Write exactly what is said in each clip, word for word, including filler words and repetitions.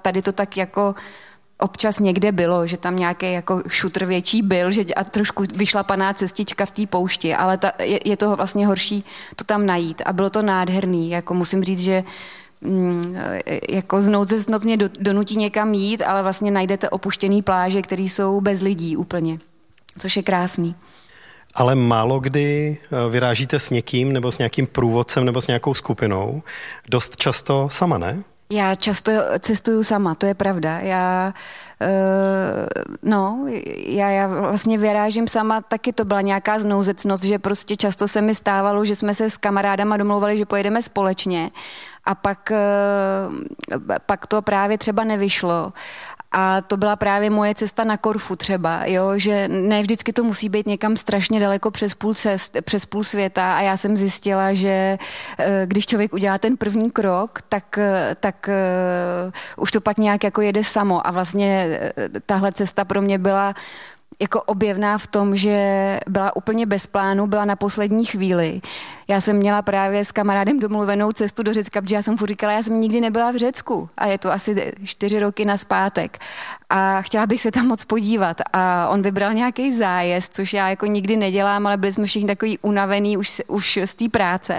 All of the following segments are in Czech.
tady to tak jako občas někde bylo, že tam nějaký jako šutr větší byl, že a trošku vyšlapaná cestička v té poušti, ale ta, je, je toho vlastně horší to tam najít a bylo to nádherný, jako musím říct, že mm, jako z noci noc mě do, donutí někam jít, ale vlastně najdete opuštěný pláže, které jsou bez lidí úplně, což je krásný. Ale málo kdy vyrážíte s někým nebo s nějakým průvodcem nebo s nějakou skupinou, dost často sama, ne? Já často cestuju sama, to je pravda. Já, uh, no, já, já vlastně vyrážím sama, taky to byla nějaká znouzecnost, že prostě často se mi stávalo, že jsme se s kamarádama domlouvali, že pojedeme společně a pak, uh, pak to právě třeba nevyšlo. A to byla právě moje cesta na Korfu třeba, jo, že ne vždycky to musí být někam strašně daleko přes půl cest, přes půl světa a já jsem zjistila, že když člověk udělá ten první krok, tak, tak uh, už to pak nějak jako jede samo a vlastně tahle cesta pro mě byla jako objevná v tom, že byla úplně bez plánu, byla na poslední chvíli. Já jsem měla právě s kamarádem domluvenou cestu do Řecka, protože já jsem mu říkala, já jsem nikdy nebyla v Řecku a je to asi čtyři roky nazpátek a chtěla bych se tam moc podívat a on vybral nějaký zájezd, což já jako nikdy nedělám, ale byli jsme všichni takový unavený už, už z té práce.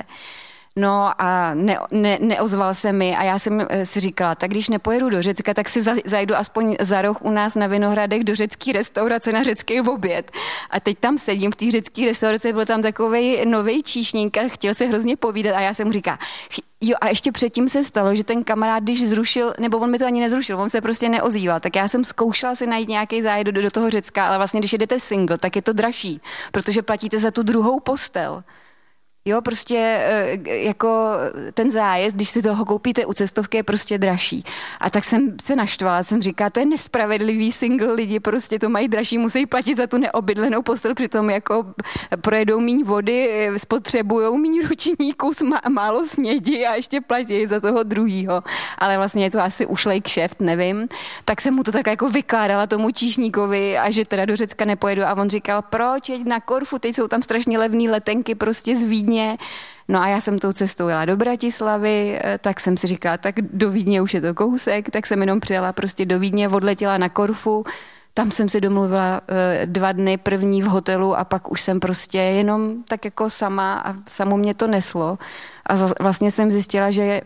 No a ne, ne, neozval se mi a já jsem si říkala, tak když nepojedu do Řecka, tak si za, zajdu aspoň za roh u nás na Vinohradech do řecké restaurace na řecký oběd. A teď tam sedím v té řecké restauraci, byl tam takovej novej číšník a chtěl se hrozně povídat a já jsem mu říkala, jo a ještě předtím se stalo, že ten kamarád, když zrušil, nebo on mi to ani nezrušil, on se prostě neozýval, tak já jsem zkoušela si najít nějaký zájezd do, do toho Řecka, ale vlastně když jedete single, tak je to dražší, protože platíte za tu druhou postel. Jo, prostě jako ten zájezd, když si toho koupíte u cestovky, je prostě dražší. A tak jsem se naštvala, jsem říkala, to je nespravedlivý, single lidi prostě to mají dražší, musí platit za tu neobydlenou postel, přitom jako projedou míň vody, spotřebujou míň ručníků, málo snědi a ještě platí za toho druhýho. Ale vlastně je to asi ušlej kšeft, nevím. Tak jsem mu to tak jako vykládala tomu číšníkovi a že teda do Řecka nepojedu a on říkal, proč, jeď na Korfu, teď jsou tam strašně levné letenky prostě z Vídně. No a já jsem tou cestou jela do Bratislavy, tak jsem si říkala, tak do Vídně už je to kousek, tak jsem jenom přijela prostě do Vídně, odletěla na Korfu, tam jsem si domluvila dva dny první v hotelu a pak už jsem prostě jenom tak jako sama a samo mě to neslo. A vlastně jsem zjistila, že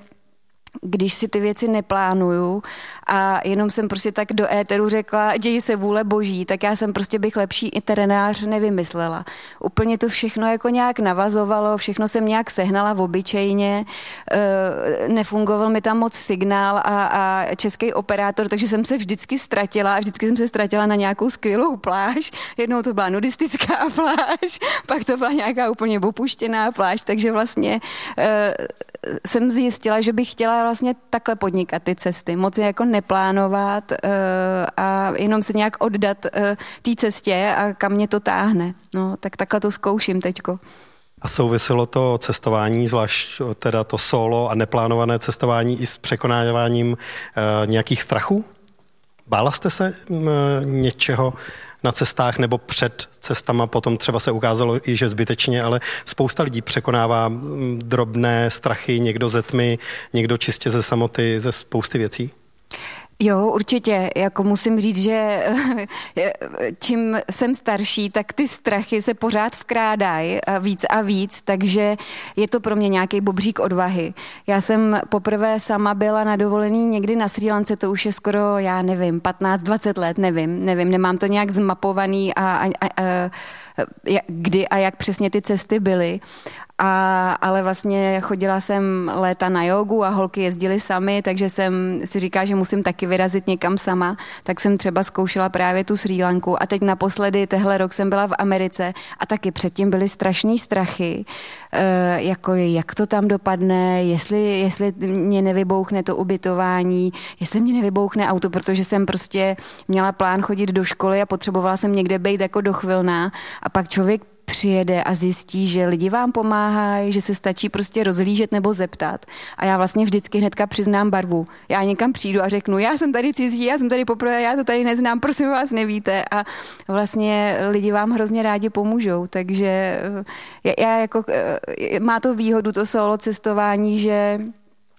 když si ty věci neplánuju a jenom jsem prostě tak do éteru řekla, děj se vůle boží, tak já jsem prostě bych lepší iterenář nevymyslela. Úplně to všechno jako nějak navazovalo, všechno jsem nějak sehnala v obyčejně, e, nefungoval mi tam moc signál a, a český operátor, takže jsem se vždycky ztratila a vždycky jsem se ztratila na nějakou skvělou pláž. Jednou to byla nudistická pláž, pak to byla nějaká úplně opuštěná pláž, takže vlastně e, jsem zjistila, že bych chtěla vlastně takhle podnikat ty cesty, moc je jako neplánovat uh, a jenom se nějak oddat uh, té cestě a kam mě to táhne. No, tak takhle to zkouším teďko. A souviselo to cestování, zvlášť teda to solo a neplánované cestování i s překonáváním uh, nějakých strachů? Bála jste se uh, něčeho na cestách nebo před cestama, potom třeba se ukázalo i, že zbytečně, ale spousta lidí překonává drobné strachy, někdo ze tmy, někdo čistě ze samoty, ze spousty věcí? Jo, určitě. Jako musím říct, že čím jsem starší, tak ty strachy se pořád vkrádají víc a víc, takže je to pro mě nějaký bobřík odvahy. Já jsem poprvé sama byla na dovolený někdy na Srí Lance, to už je skoro, já nevím, patnáct dvacet let, nevím, nevím, nemám to nějak zmapovaný a, a, a, a kdy a jak přesně ty cesty byly. A, ale vlastně chodila jsem léta na jogu a holky jezdily sami, takže jsem si říkala, že musím taky vyrazit někam sama, tak jsem třeba zkoušela právě tu Srí Lanku a teď naposledy tehle rok jsem byla v Americe a taky předtím byly strašný strachy, e, jako jak to tam dopadne, jestli, jestli mě nevybouchne to ubytování, jestli mě nevybouchne auto, protože jsem prostě měla plán chodit do školy a potřebovala jsem někde být jako dochvilná a pak člověk přijede a zjistí, že lidi vám pomáhají, že se stačí prostě rozhlížet nebo zeptat. A já vlastně vždycky hnedka přiznám barvu. Já někam přijdu a řeknu, já jsem tady cizí, já jsem tady poprvé, já to tady neznám, prosím vás, nevíte. A vlastně lidi vám hrozně rádi pomůžou, takže já jako, má to výhodu to solo cestování, že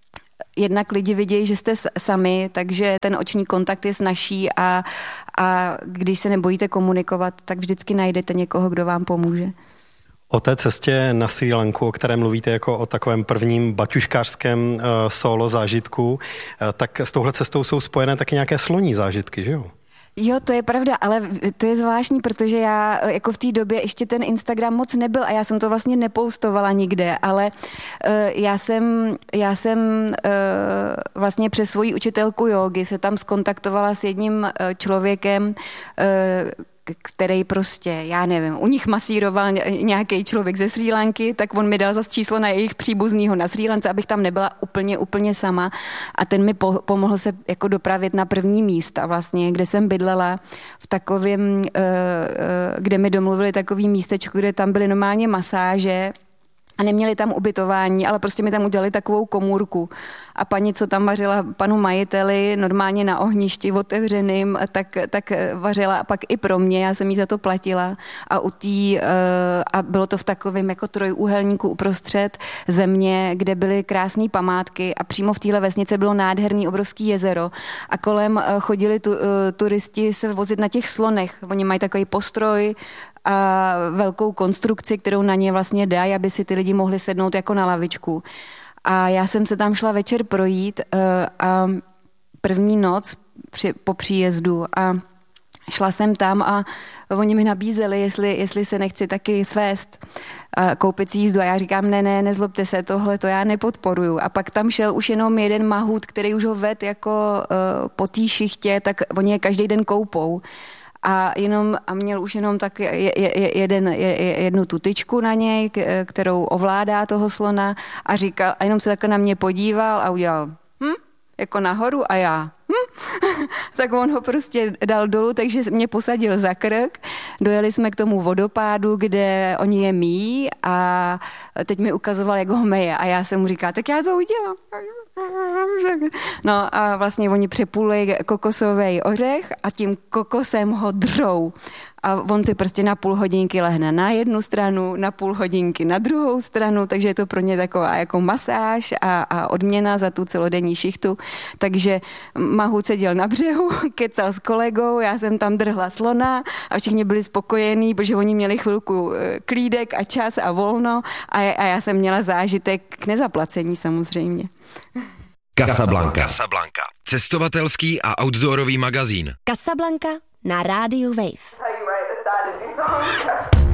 jednak lidi vidějí, že jste sami, takže ten oční kontakt je snazší a, a když se nebojíte komunikovat, tak vždycky najdete někoho, kdo vám pomůže. O té cestě na Srí Lanku, o které mluvíte jako o takovém prvním baťuškářském uh, solo zážitku, uh, tak s touhle cestou jsou spojené taky nějaké sloní zážitky, že jo? Jo, to je pravda, ale to je zvláštní, protože já jako v té době ještě ten Instagram moc nebyl a já jsem to vlastně nepoustovala nikde, ale uh, já jsem, já jsem uh, vlastně přes svoji učitelku jógy se tam skontaktovala s jedním uh, člověkem, uh, který prostě, já nevím, u nich masíroval nějaký člověk ze Srí Lanky, tak on mi dal zas číslo na jejich příbuznýho na Srí Lance, abych tam nebyla úplně, úplně sama a ten mi po, pomohl se jako dopravit na první místa vlastně, kde jsem bydlela v takovém, kde mi domluvili takový místečku, kde tam byly normálně masáže, a neměli tam ubytování, ale prostě mi tam udělali takovou komůrku. A paní, co tam vařila panu majiteli, normálně na ohništi otevřeným, tak, tak vařila a pak i pro mě, já jsem jí za to platila. A u tý, a bylo to v takovém jako trojúhelníku uprostřed země, kde byly krásné památky a přímo v téhle vesnici bylo nádherný obrovský jezero. A kolem chodili tu, turisti se vozit na těch slonech. Oni mají takový postroj, a velkou konstrukci, kterou na ně vlastně dají, aby si ty lidi mohli sednout jako na lavičku. A já jsem se tam šla večer projít a první noc při, po příjezdu a šla jsem tam a oni mi nabízeli, jestli, jestli se nechci taky svést, a koupit si jízdu. A já říkám, ne, ne, nezlobte se, tohle to já nepodporuju. A pak tam šel už jenom jeden mahut, který už ho ved jako uh, po té šichtě, tak oni je každý den koupou. A jenom a měl už jenom tak je, je, jeden, je, jednu tutičku na něj, kterou ovládá toho slona a říkal, a jenom se takhle na mě podíval a udělal hm, jako nahoru a já hm. Tak on ho prostě dal dolů, takže mě posadil za krk. Dojeli jsme k tomu vodopádu, kde oni je míjí a teď mi ukazoval, jak ho meje a já jsem mu říkala, tak já to udělám. No a vlastně oni přepůli kokosový ořech a tím kokosem ho drou. A on si prostě na půl hodinky lehne na jednu stranu, na půl hodinky na druhou stranu, takže je to pro ně taková jako masáž a, a odměna za tu celodenní šichtu. Takže Mahut seděl na břehu, kecal s kolegou, já jsem tam drhla slona a všichni byli spokojení, protože oni měli chvilku klídek a čas a volno a, a já jsem měla zážitek k nezaplacení samozřejmě. Casablanca. Casablanca. Cestovatelský a outdoorový magazín. Casablanca na rádiu Wave.